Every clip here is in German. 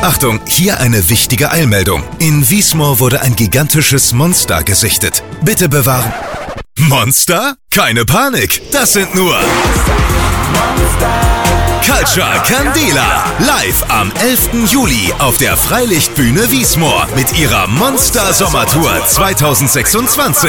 Achtung, hier eine wichtige Eilmeldung. In Wiesmoor wurde ein gigantisches Monster gesichtet. Bitte bewahren. Monster? Keine Panik, das sind nur Culture Candela. Live am 11. Juli auf der Freilichtbühne Wiesmoor mit ihrer Monster-Sommertour 2026.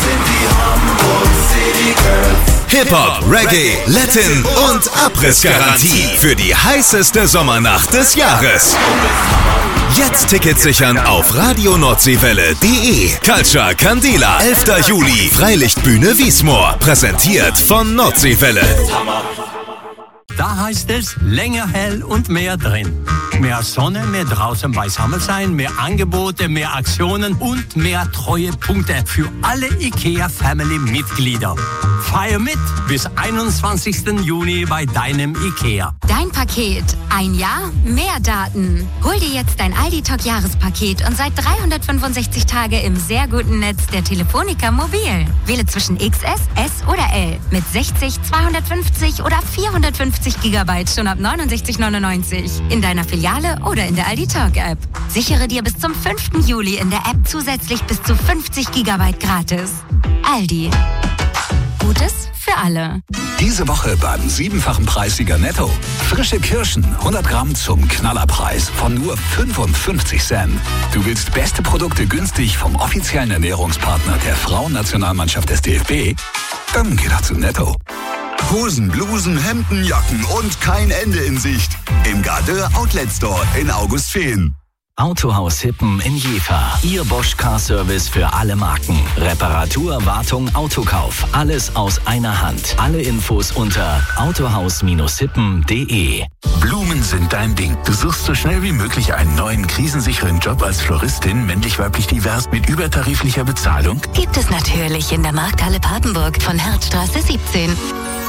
Hip-Hop, Reggae, Latin und Abrissgarantie für die heißeste Sommernacht des Jahres. Jetzt Tickets sichern auf radioNordseewelle.de. Culture Candela, 11. Juli, Freilichtbühne Wiesmoor. Präsentiert von Nordseewelle. Da heißt es, länger hell und mehr drin. Mehr Sonne, mehr draußen beisammen sein, mehr Angebote, mehr Aktionen und mehr Treuepunkte für alle IKEA-Family-Mitglieder. Feier mit bis 21. Juni bei deinem IKEA. Dein Paket. Ein Jahr, mehr Daten. Hol dir jetzt dein Aldi-Talk-Jahrespaket und seit 365 Tage im sehr guten Netz der Telefonica Mobil. Wähle zwischen XS, S oder L. Mit 60, 250 oder 450 GB schon ab 69,99. In deiner Filiale oder in der Aldi-Talk-App. Sichere dir bis zum 5. Juli in der App zusätzlich bis zu 50 GB gratis. Aldi. Gutes für alle. Diese Woche beim 7-fachen Preissieger Netto. Frische Kirschen, 100 Gramm zum Knallerpreis von nur 55 Cent. Du willst beste Produkte günstig vom offiziellen Ernährungspartner der Frauennationalmannschaft des DFB? Dann geh doch zu Netto. Hosen, Blusen, Hemden, Jacken und kein Ende in Sicht. Im Gardeur Outlet Store in Augustfehn. Autohaus Hippen in Jever. Ihr Bosch Car Service für alle Marken. Reparatur, Wartung, Autokauf. Alles aus einer Hand. Alle Infos unter autohaus-hippen.de. Blumen sind dein Ding. Du suchst so schnell wie möglich einen neuen, krisensicheren Job als Floristin, männlich-weiblich divers mit übertariflicher Bezahlung? Gibt es natürlich in der Markthalle Papenburg von Herzstraße 17.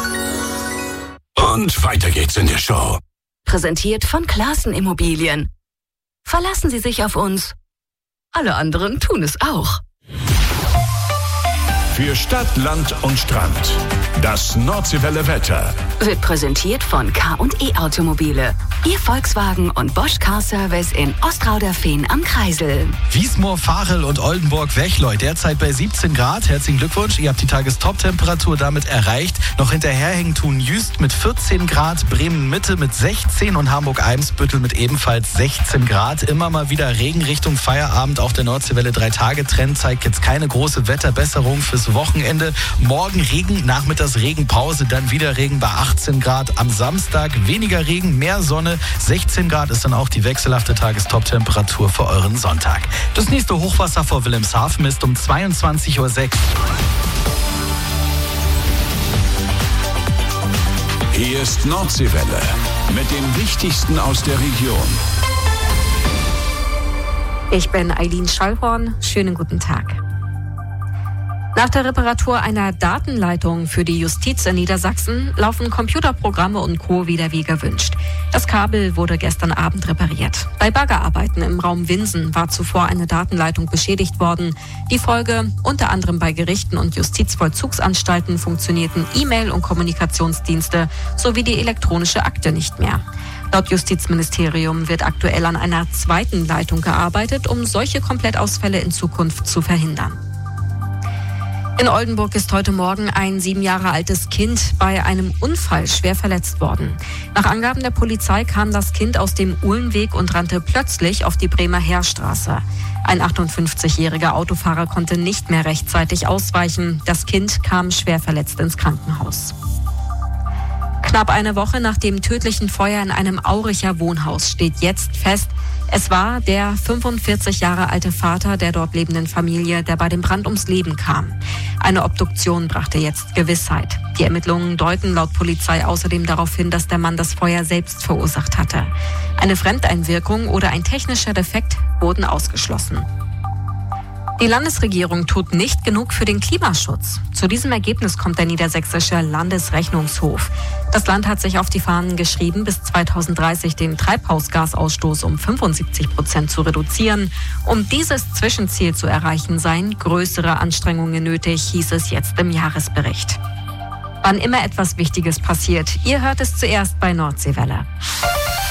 Und weiter geht's in der Show. Präsentiert von Classen Immobilien. Verlassen Sie sich auf uns. Alle anderen tun es auch. Für Stadt, Land und Strand. Das Nordseewelle Wetter. Wird präsentiert von K&E Automobile. Ihr Volkswagen und Bosch Car Service in Ostrauderfehn am Kreisel. Wiesmoor, Varel und Oldenburg-Wechleu derzeit bei 17 Grad. Herzlichen Glückwunsch, ihr habt die Tagestop-Temperatur damit erreicht. Noch hinterherhängen tun Jüst mit 14 Grad, Bremen-Mitte mit 16 und Hamburg-Eimsbüttel mit ebenfalls 16 Grad. Immer mal wieder Regen Richtung Feierabend. Auch der Nordseewelle 3-Tage-Trend zeigt jetzt keine große Wetterbesserung fürs Wochenende. Morgen Regen, nachmittags Regenpause, dann wieder Regen bei 18 Grad. Am Samstag weniger Regen, mehr Sonne. 16 Grad ist dann auch die wechselhafte Tagestop-Temperatur für euren Sonntag. Das nächste Hochwasser vor Wilhelmshaven ist um 22:06 Uhr. Hier ist Nordseewelle mit dem Wichtigsten aus der Region. Ich bin Eileen Schallhorn. Schönen guten Tag. Nach der Reparatur einer Datenleitung für die Justiz in Niedersachsen laufen Computerprogramme und Co. wieder wie gewünscht. Das Kabel wurde gestern Abend repariert. Bei Baggerarbeiten im Raum Winsen war zuvor eine Datenleitung beschädigt worden. Die Folge: unter anderem bei Gerichten und Justizvollzugsanstalten funktionierten E-Mail- und Kommunikationsdienste sowie die elektronische Akte nicht mehr. Laut Justizministerium wird aktuell an einer zweiten Leitung gearbeitet, um solche Komplettausfälle in Zukunft zu verhindern. In Oldenburg ist heute Morgen ein 7 Jahre altes Kind bei einem Unfall schwer verletzt worden. Nach Angaben der Polizei kam das Kind aus dem Uhlenweg und rannte plötzlich auf die Bremer Heerstraße. Ein 58-jähriger Autofahrer konnte nicht mehr rechtzeitig ausweichen. Das Kind kam schwer verletzt ins Krankenhaus. Knapp eine Woche nach dem tödlichen Feuer in einem Auricher Wohnhaus steht jetzt fest, es war der 45 Jahre alte Vater der dort lebenden Familie, der bei dem Brand ums Leben kam. Eine Obduktion brachte jetzt Gewissheit. Die Ermittlungen deuten laut Polizei außerdem darauf hin, dass der Mann das Feuer selbst verursacht hatte. Eine Fremdeinwirkung oder ein technischer Defekt wurden ausgeschlossen. Die Landesregierung tut nicht genug für den Klimaschutz. Zu diesem Ergebnis kommt der niedersächsische Landesrechnungshof. Das Land hat sich auf die Fahnen geschrieben, bis 2030 den Treibhausgasausstoß um 75% zu reduzieren. Um dieses Zwischenziel zu erreichen, seien größere Anstrengungen nötig, hieß es jetzt im Jahresbericht. Wann immer etwas Wichtiges passiert, ihr hört es zuerst bei Nordseewelle.